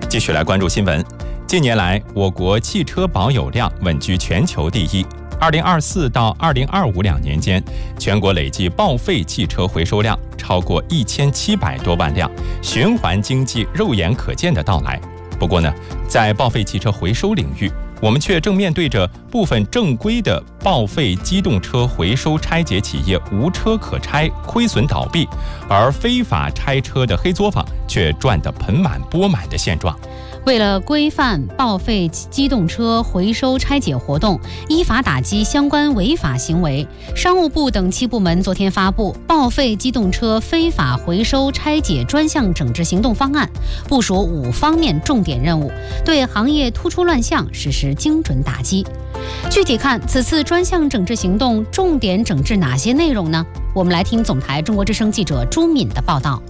继续来关注新闻。近年来，我国汽车保有量稳居全球第一。2024到2025两年间，全国累计报废汽车回收量超过1700多万辆，循环经济肉眼可见的到来。不过呢，在报废汽车回收领域，我们却正面对着部分正规的报废机动车回收拆解企业无车可拆、亏损倒闭，而非法拆车的黑作坊却赚得盆满钵满的现状。 为了规范报废机动车回收拆解活动，依法打击相关违法行为，商务部等7部门昨天发布《报废机动车非法回收拆解专项整治行动方案》，部署5方面重点任务，对行业突出乱象实施精准打击。具体看此次专项整治行动重点整治哪些内容呢？我们来听总台中国之声记者朱敏的报道。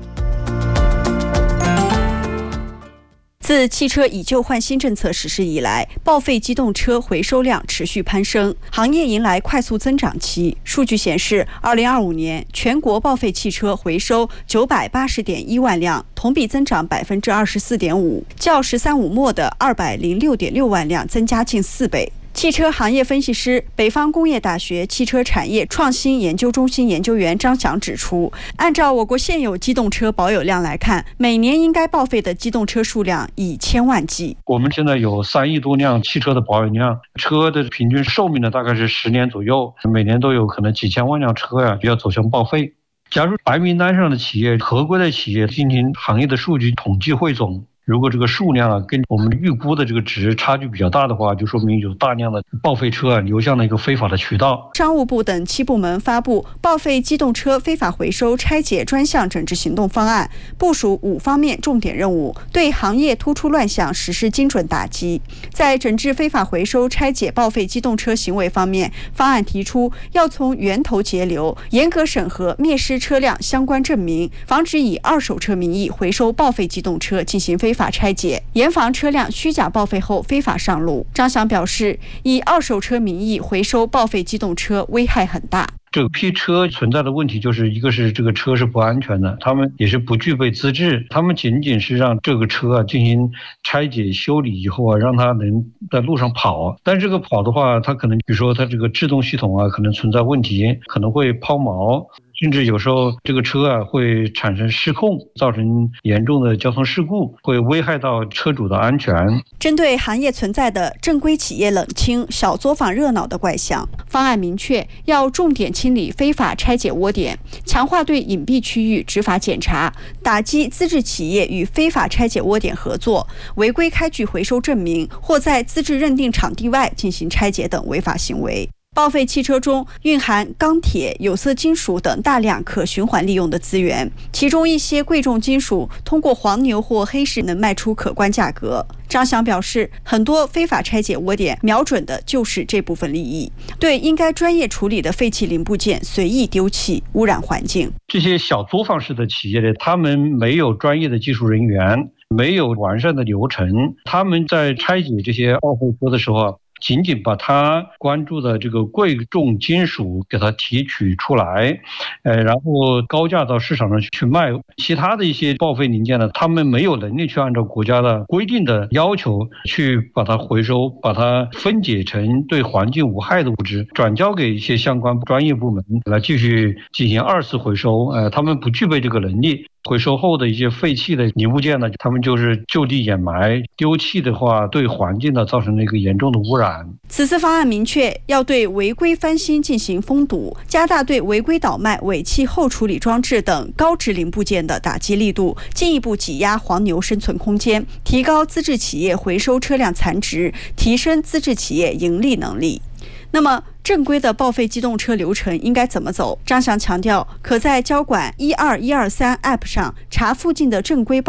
自汽车以旧换新政策实施以来，报废机动车回收量持续攀升，行业迎来快速增长期。数据显示，2025年全国报废汽车回收980.1万辆，同比增长24.5%，较“13·5”末的206.6万辆增加近4倍。汽车行业分析师、北方工业大学汽车产业创新研究中心研究员张翔指出，按照我国现有机动车保有量来看，每年应该报废的机动车数量以千万计。 我们现在有3亿多辆汽车的保有量，车的平均寿命呢大概是10年左右，每年都有可能几千万辆车要走向报废。假如白名单上的企业、合规的企业进行行业的数据统计汇总，如果这个数量跟我们预估的这个值差距比较大的话，就说明有大量的报废车流向了一个非法的渠道。 商务部等7部门发布《报废机动车非法回收拆解专项整治行动方案》，部署5方面重点任务，对行业突出乱象实施精准打击。在整治非法回收拆解报废机动车行为方面，方案提出要从源头截流，严格审核灭失车辆相关证明，防止以二手车名义回收报废机动车进行非法拆解，严防车辆虚假报废后非法上路。张翔表示，以二手车名义回收报废机动车危害很大。 这批车存在的问题就是一个是这个车是不安全的，他们也是不具备资质，他们仅仅是让这个车进行拆解修理以后让它能在路上跑，但这个跑的话，它可能比如说它这个制动系统可能存在问题，可能会抛锚，甚至有时候这个车会产生失控，造成严重的交通事故，会危害到车主的安全。 针对行业存在的正规企业冷清、小作坊热闹的怪象，方案明确要重点清理非法拆解窝点，强化对隐蔽区域执法检查，打击资质企业与非法拆解窝点合作、违规开具回收证明或在资质认定场地外进行拆解等违法行为。报废汽车中蕴含钢铁、有色金属等大量可循环利用的资源，其中一些贵重金属通过黄牛或黑市能卖出可观价格。张翔表示，很多非法拆解窝点瞄准的就是这部分利益，对应该专业处理的废弃零部件随意丢弃，污染环境。 这些小作坊式的企业他们没有专业的技术人员，没有完善的流程，他们在拆解这些报废车的时候仅仅把他关注的这个贵重金属给它提取出来，然后高价到市场上去卖。其他的一些报废零件呢，他们没有能力去按照国家的规定的要求去把它回收，把它分解成对环境无害的物质，转交给一些相关专业部门来继续进行2次回收。他们不具备这个能力。回收后的一些废弃的零部件呢，他们就是就地掩埋，丢弃的话对环境呢造成了一个严重的污染。 此次方案明确要对违规翻新进行封堵，加大对违规倒卖尾气后处理装置等高值零部件的打击力度，进一步挤压黄牛生存空间，提高资质企业回收车辆残值，提升资质企业盈利能力。那么正规的报废机动车流程应该怎么走？张翔强调，可在交管12123 App 上查附近的正规